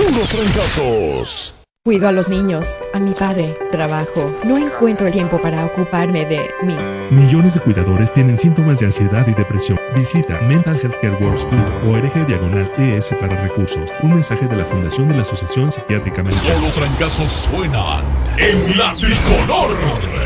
Puros fracasos. Cuido a los niños, a mi padre, trabajo. No encuentro el tiempo para ocuparme de mí. Millones de cuidadores tienen síntomas de ansiedad y depresión. Visita mentalhealthcareworks.org/es para recursos. Un mensaje de la Fundación de la Asociación Psiquiátrica Mexicana. Solo fracasos suenan en la tricolor.